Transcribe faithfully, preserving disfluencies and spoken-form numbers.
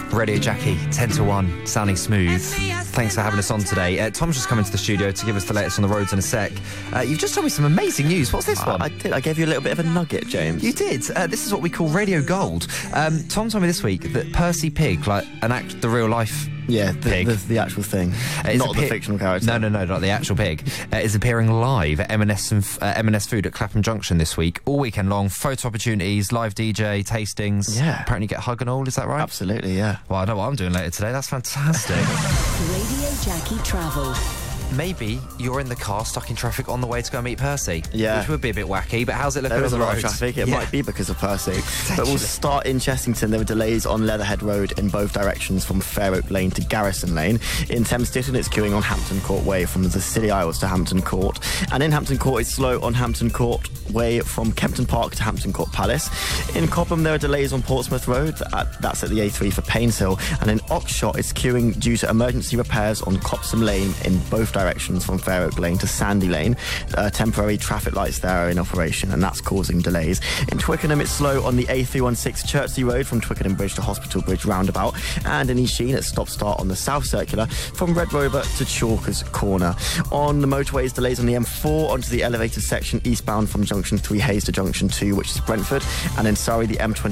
Radio Jackie, ten to one, sounding smooth. Thanks for having us on today. Uh, Tom's just come into the studio to give us the latest on the roads in a sec. Uh, you've just told me some amazing news. What's this one? I, I did. I gave you a little bit of a nugget, James. You did. Uh, this is what we call Radio Gold. Um, Tom told me this week that Percy Pig, like an act, the real life Yeah, the, pig. the, the actual thing, Uh, is not the appear- fictional character. No, no, no, not the actual pig. Uh, is appearing live at M and S, and F- uh, M and S Food at Clapham Junction this week, all weekend long. Photo opportunities, live D J, tastings. Yeah. Apparently you get a hug and all, is that right? Absolutely, yeah. Well, I know what I'm doing later today. That's fantastic. Radio Jackie Travel. Maybe you're in the car stuck in traffic on the way to go meet Percy. Yeah. Which would be a bit wacky, but how's it looking There on is the a lot roads? of traffic. It Yeah. might be because of Percy. But Potentially. we'll start in Chessington. There were delays on Leatherhead Road in both directions from Fair Oak Lane to Garrison Lane. In Thames Ditton, it's queuing on Hampton Court Way from the Scilly Isles to Hampton Court. And in Hampton Court, it's slow on Hampton Court Way from Kempton Park to Hampton Court Palace. In Cobham, there are delays on Portsmouth Road. At, that's at the A three for Painshill. And in Oxshott, it's queuing due to emergency repairs on Copsam Lane in both directions from Fair Oak Lane to Sandy Lane. Uh, temporary traffic lights there are in operation, and that's causing delays. In Twickenham, it's slow on the A three sixteen Chertsey Road from Twickenham Bridge to Hospital Bridge roundabout, and in East Sheen, it's stop-start on the South Circular from Red Rover to Chalkers Corner. On the motorways, delays on the M four onto the elevated section eastbound from Junction three Hayes to Junction two, which is Brentford, and in Surrey, the M twenty